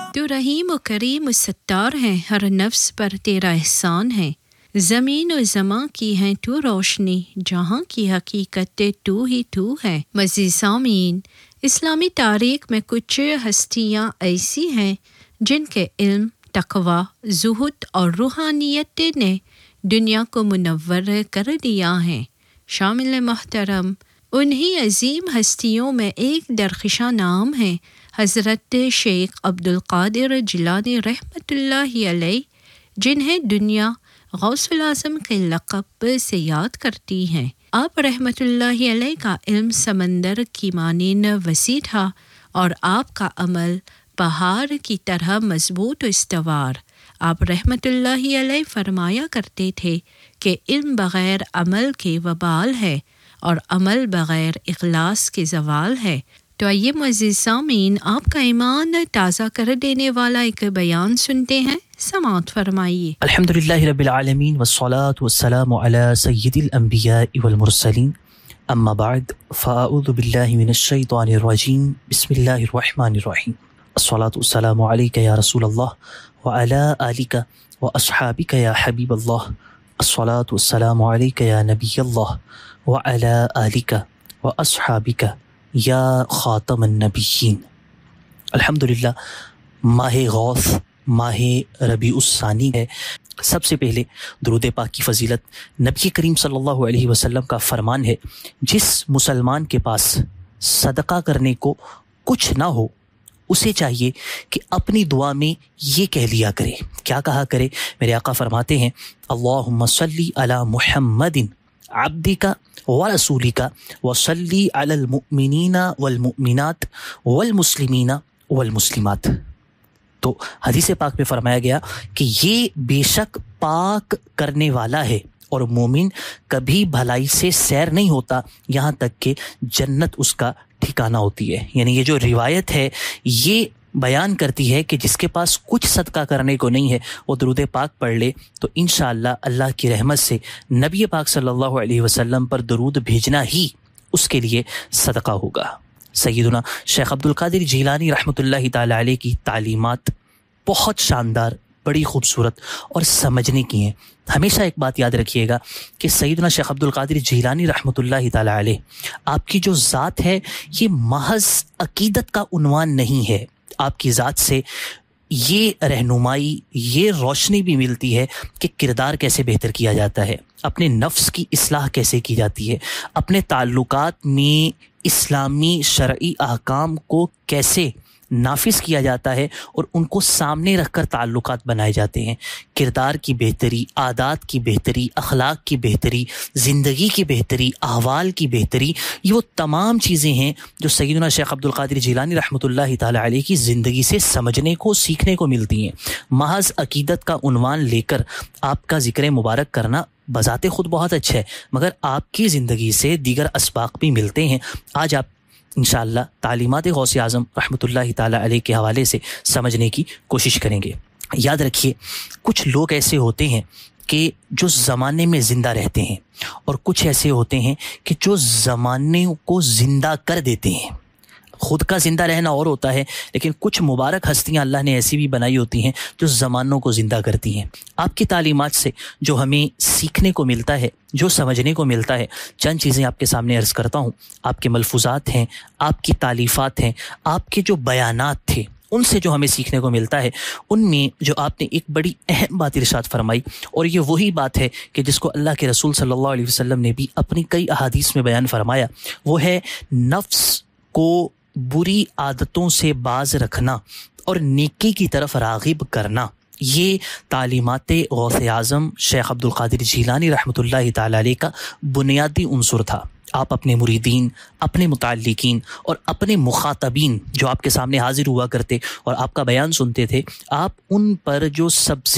تو رحیم و کریم و ستار ہے، ہر نفس پر تیرا احسان ہے، زمین و زمان کی ہے تو روشنی، جہاں کی حقیقت تو ہی تو ہے۔ مزید سامعین، اسلامی تاریخ میں کچھ ہستیاں ایسی ہیں جن کے علم، تقوی، زہد اور روحانیت نے دنیا کو منور کر دیا ہے۔ شامل محترم، انہی عظیم ہستیوں میں ایک درخشاں نام ہے حضرت شیخ عبدالقادر جیلانی رحمۃ اللہ علیہ، جنہیں دنیا غوث الاعظم کے لقب سے یاد کرتی ہے۔ آپ رحمۃ اللہ علیہ کا علم سمندر کی مانند وسیع تھا اور آپ کا عمل پہاڑ کی طرح مضبوط و استوار۔ آپ رحمۃ اللہ علیہ فرمایا کرتے تھے کہ علم بغیر عمل کے وبال ہے اور عمل بغیر اخلاص کے زوال ہے۔ تو آئیے معزز سامعین، آپ کا ایمان تازہ کر دینے والا ایک بیان سنتے ہیں، سماعت فرمائیے۔ الحمدللہ رب العالمین والصلاة والسلام علی سید الانبیاء والمرسلین، اما بعد فاعوذ باللہ من الشیطان الرجیم، بسم اللہ الرحمن الرحیم۔ الصلاة والسلام علیک یا رسول اللہ وعلی آلک واصحابک یا حبیب اللہ، الصلاة والسلام علیک یا نبی اللہ وعلی آلک واصحابک یا خاتم النبیین۔ الحمدللہ، ماہ غوث، ماہ ربیع الثانی ہے۔ سب سے پہلے درود پاک کی فضیلت نبی کریم صلی اللہ علیہ وسلم کا فرمان ہے، جس مسلمان کے پاس صدقہ کرنے کو کچھ نہ ہو، اسے چاہیے کہ اپنی دعا میں یہ کہہ لیا کرے۔ کیا کہا کرے؟ میرے آقا فرماتے ہیں، اللہم صلی علی محمد عبدک ورسولک وصلی علی المؤمنین والمؤمنات والمسلمین والمسلمات۔ تو حدیث پاک میں فرمایا گیا کہ یہ بے شک پاک کرنے والا ہے، اور مومن کبھی بھلائی سے سیر نہیں ہوتا یہاں تک کہ جنت اس کا ٹھکانہ ہوتی ہے۔ یعنی یہ جو روایت ہے یہ بیان کرتی ہے کہ جس کے پاس کچھ صدقہ کرنے کو نہیں ہے، وہ درود پاک پڑھ لے تو انشاءاللہ اللہ کی رحمت سے نبی پاک صلی اللہ علیہ وسلم پر درود بھیجنا ہی اس کے لیے صدقہ ہوگا۔ سیدنا شیخ عبدالقادر جیلانی رحمۃ اللہ تعالی علیہ کی تعلیمات بہت شاندار، بڑی خوبصورت اور سمجھنے کی ہیں۔ ہمیشہ ایک بات یاد رکھیے گا کہ سیدنا شیخ عبدالقادر جیلانی رحمۃ اللہ تعالی علیہ، آپ کی جو ذات ہے یہ محض عقیدت کا عنوان نہیں ہے۔ آپ کی ذات سے یہ رہنمائی، یہ روشنی بھی ملتی ہے کہ کردار کیسے بہتر کیا جاتا ہے، اپنے نفس کی اصلاح کیسے کی جاتی ہے، اپنے تعلقات میں اسلامی شرعی احکام کو کیسے نافذ کیا جاتا ہے اور ان کو سامنے رکھ کر تعلقات بنائے جاتے ہیں۔ کردار کی بہتری، عادات کی بہتری، اخلاق کی بہتری، زندگی کی بہتری، احوال کی بہتری، یہ وہ تمام چیزیں ہیں جو سیدنا شیخ عبدالقادر جیلانی رحمۃ اللہ تعالی علیہ کی زندگی سے سمجھنے کو، سیکھنے کو ملتی ہیں۔ محض عقیدت کا عنوان لے کر آپ کا ذکر مبارک کرنا بذات خود بہت اچھا ہے، مگر آپ کی زندگی سے دیگر اسباق بھی ملتے ہیں۔ آج آپ انشاءاللہ تعلیمات غوث اعظم رحمۃ اللہ تعالی علیہ کے حوالے سے سمجھنے کی کوشش کریں گے۔ یاد رکھیے، کچھ لوگ ایسے ہوتے ہیں کہ جو زمانے میں زندہ رہتے ہیں، اور کچھ ایسے ہوتے ہیں کہ جو زمانے کو زندہ کر دیتے ہیں۔ خود کا زندہ رہنا اور ہوتا ہے، لیکن کچھ مبارک ہستیاں اللہ نے ایسی بھی بنائی ہوتی ہیں جو زمانوں کو زندہ کرتی ہیں۔ آپ کی تعلیمات سے جو ہمیں سیکھنے کو ملتا ہے، جو سمجھنے کو ملتا ہے، چند چیزیں آپ کے سامنے عرض کرتا ہوں۔ آپ کے ملفوظات ہیں، آپ کی تالیفات ہیں، آپ کے جو بیانات تھے، ان سے جو ہمیں سیکھنے کو ملتا ہے، ان میں جو آپ نے ایک بڑی اہم بات ارشاد فرمائی، اور یہ وہی بات ہے کہ جس کو اللہ کے رسول صلی اللہ علیہ وسلم نے بھی اپنی کئی احادیث میں بیان فرمایا، وہ ہے نفس کو بری عادتوں سے باز رکھنا اور نیکی کی طرف راغب کرنا۔ یہ تعلیمات غوث اعظم شیخ عبدالقادر جیلانی رحمۃ اللہ تعالی علیہ کا بنیادی عنصر تھا۔ آپ اپنے مریدین، اپنے متعلقین اور اپنے مخاطبین جو آپ کے سامنے حاضر ہوا کرتے اور آپ کا بیان سنتے تھے، آپ ان پر جو سب سے